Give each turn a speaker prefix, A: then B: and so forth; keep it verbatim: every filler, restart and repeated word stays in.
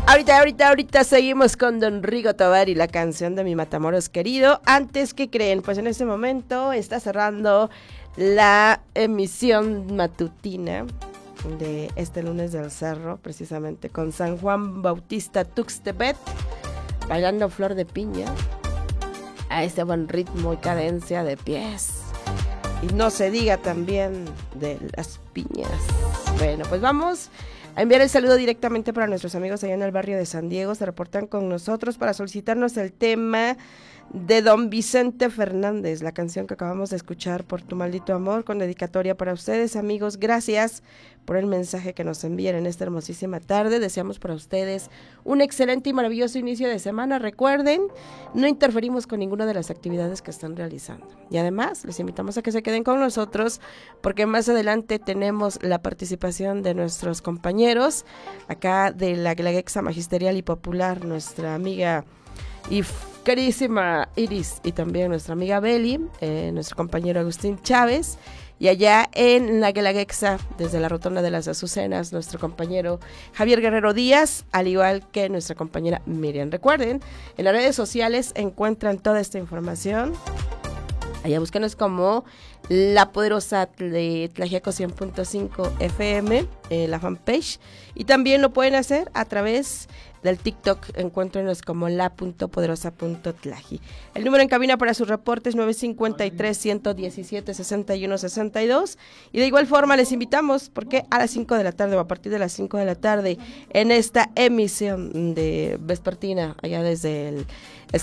A: Ahorita, ahorita, ahorita seguimos con Don Rigo Tobar y la canción de Mi Matamoros Querido. Antes, ¿qué creen? Pues en este momento está cerrando la emisión matutina de este lunes del Cerro, precisamente con San Juan Bautista Tuxtepec, bailando Flor de Piña, a este buen ritmo y cadencia de pies. Y no se diga también de las piñas. Bueno, pues vamos a enviar el saludo directamente para nuestros amigos allá en el barrio de San Diego. Se reportan con nosotros para solicitarnos el tema de Don Vicente Fernández, la canción que acabamos de escuchar, Por tu maldito amor, con dedicatoria para ustedes, amigos. Gracias por el mensaje que nos envían en esta hermosísima tarde. Deseamos para ustedes un excelente y maravilloso inicio de semana. Recuerden, no interferimos con ninguna de las actividades que están realizando. Y además, les invitamos a que se queden con nosotros, porque más adelante tenemos la participación de nuestros compañeros acá de la Guelaguetza Magisterial y Popular, nuestra amiga y queridísima Iris, y también nuestra amiga Beli, eh, nuestro compañero Agustín Chávez, y allá en la Guelaguetza, desde la Rotonda de las Azucenas, nuestro compañero Javier Guerrero Díaz, al igual que nuestra compañera Miriam. Recuerden, en las redes sociales encuentran toda esta información. Allá búsquenos como La Poderosa de Tlaxiaco cien punto cinco F M, eh, la fanpage, y también lo pueden hacer a través del TikTok. Encuéntrenos como la.poderosa.tlaji. El número en cabina para sus reportes nueve cinco tres, uno uno siete, seis uno seis dos, y de igual forma les invitamos, porque a las cinco de la tarde o a partir de las cinco de la tarde en esta emisión de vespertina allá desde el